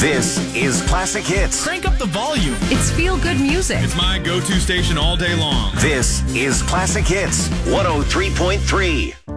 This is Classic Hits. Crank up the volume. It's feel-good music. It's my go-to station all day long. This is Classic Hits 103.3.